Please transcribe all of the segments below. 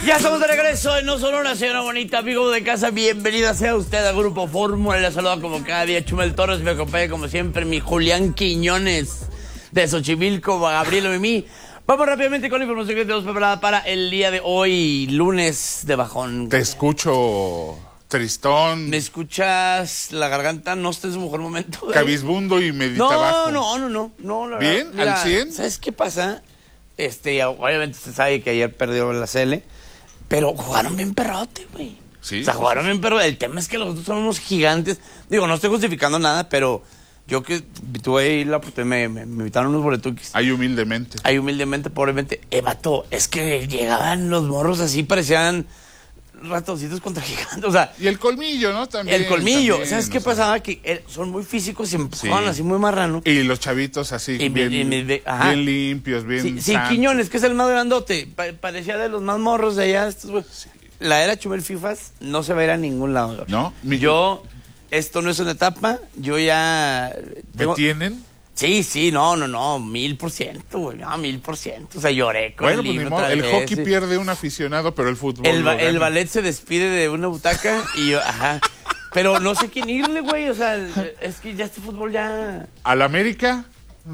Ya estamos de regreso en No Sonora, señora bonita, amigo de casa, bienvenida sea usted al Grupo Fórmula. Le saluda como cada día Chumel Torres, me acompaña como siempre mi Julián Quiñones de Xochimilco, Gabriel Mimí. Vamos rápidamente con la información que tenemos preparada para el día de hoy, lunes de bajón. Te escucho tristón. ¿Me escuchas la garganta? No está en su mejor momento. Cabizbundo y meditabajo. No. La ¿Bien? verdad, mira, ¿Al 100? ¿Sabes qué pasa? Obviamente se sabe que ayer perdió la CL, pero jugaron bien perrote, güey. Sí. O sea, jugaron bien perrote. El tema es que los otros son unos gigantes. Digo, no estoy justificando nada, pero yo que tuve ahí la oportunidad, me invitaron unos boletuquis. Ahí humildemente. Ahí humildemente, pobremente. Vato, es que llegaban los morros así, parecían ratoncitos contra gigantes, o sea. Y el colmillo, ¿no? También. El colmillo. También, ¿Sabes qué pasaba? Que son muy físicos y empujaban Sí. así muy marrano. Y los chavitos así, bien limpios, bien Sí, santos. Quiñones, que es el más grandote. Parecía de los más morros de allá. La era Chumel Fifas no se va a ir a ningún lado. ¿No? Esto no es una etapa. Yo ya ¿Me tienen? Sí, no, 1000%, güey. No, 1000%. O sea, lloré con Bueno, el pues ni libro modo. otra El vez, hockey sí. pierde un aficionado, pero el fútbol El lo gana. ballet se despide de una butaca y yo, Pero no sé quién irle, güey. O sea, es que ya este fútbol ya. ¿Al América?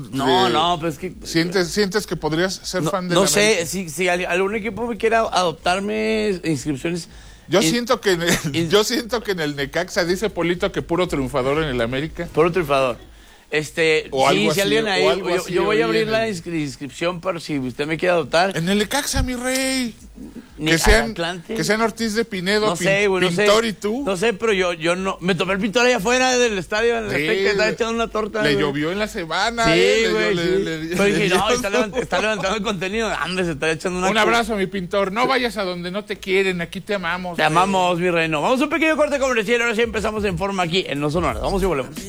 No, pues es que. ¿Sientes que podrías ser fan de No la sé, América? si algún equipo me quiera adoptarme inscripciones. Yo siento que en el Necaxa dice Polito que puro triunfador en el América. Por un triunfador. O algo si así, alguien ahí, o algo así, yo voy a oye, abrir la inscripción para si usted me quiere adoptar. En el Necaxa, mi rey. Ni Que sean Atlante. Ortiz de Pinedo, No sé, güey, no sé. Pintor y tú. No sé, pero yo no. Me tomé el pintor allá afuera del estadio, en el Azteca, que estaba echando una torta. Le güey. llovió en la semana. Sí, le güey. Pero dije, no, llovió. está levantando el contenido. Ande, se está echando una. Un abrazo, mi pintor. No vayas a donde no te quieren. Aquí te amamos. Te amamos, mi reino. Vamos a un pequeño corte comercial. Ahora sí empezamos en forma aquí en No Sonora. Vamos y volvemos.